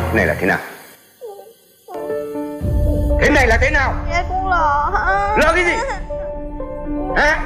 Này là thế nào? Thế này là thế nào? Dạ con lờ hả? Lờ cái gì? Hả?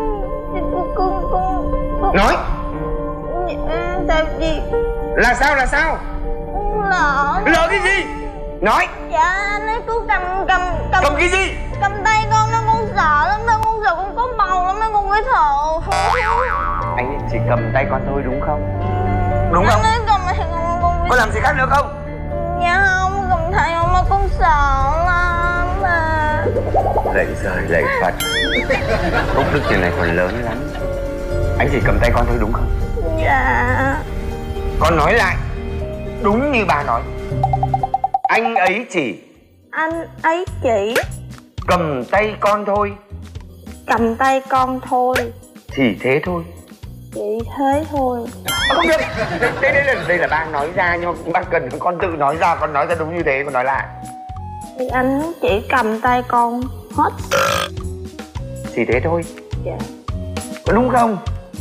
Con Nói. tại vì Là sao là sao? con lờ. Lờ cái gì? Nói. Dạ anh ấy cứ cầm Cầm cái gì? cầm tay con đó, con sợ lắm đó, con sợ con có bầu lắm đó, con mới thở. Anh chỉ cầm tay con thôi đúng không? Đúng không? Anh ấy cầm tay con Có làm gì khác nữa không? dạ không, cầm tay con mà con sợ lắm mà. Lạy trời lạy Phật. Phúc đức chuyện này còn lớn lắm. Anh chỉ cầm tay con thôi đúng không? Dạ. Con nói lại. Đúng như bà nói. Anh ấy chỉ Anh ấy chỉ cầm tay con thôi. cầm tay con thôi. Chỉ thế thôi. Chỉ thế thôi. Không được. Đây là ba nói ra, nhưng mà ba cần con tự nói ra. Con nói ra đúng như thế, con nói lại. Thì anh chỉ cầm tay con hết. Chỉ thế thôi. Dạ. Có đúng không?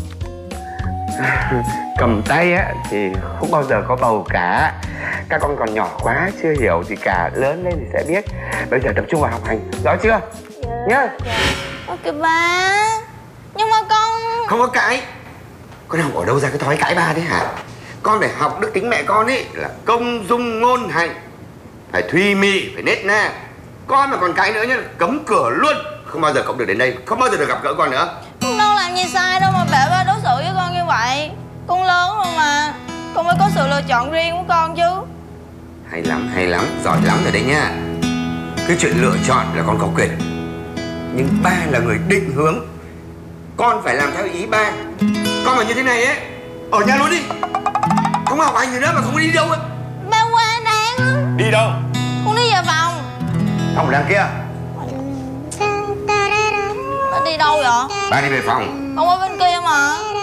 Cầm tay á thì không bao giờ có bầu cả. Các con còn nhỏ quá, chưa hiểu gì cả. Lớn lên thì sẽ biết. Bây giờ tập trung vào học hành, rõ chưa? Dạ. Nhá. Dạ. Ok ba. Nhưng mà con Không có cãi. Con học ở đâu ra cái thói cãi ba thế hả? Con phải học đức tính mẹ con ấy là công dung ngôn hạnh. Phải thùy mị, phải nết na. Con mà còn cãi nữa nhá, cấm cửa luôn. Không bao giờ cậu được đến đây, không bao giờ được gặp gỡ con nữa. con đâu làm gì sai đâu mà bệ ba đối xử với con như vậy. Con lớn rồi mà, con phải có sự lựa chọn riêng của con chứ. Hay lắm, giỏi lắm rồi đấy nha. Cái chuyện lựa chọn là con có quyền. Nhưng ba là người định hướng. Con phải làm theo ý ba. Con mà như thế này ấy, ở nhà luôn đi. Không học hành gì nữa mà không đi đâu ấy. Ba qua đang. Đi đâu? Con đi vào phòng. Phòng đằng kia. Ba đi đâu vậy? Ba đi về phòng. Con qua bên kia mà.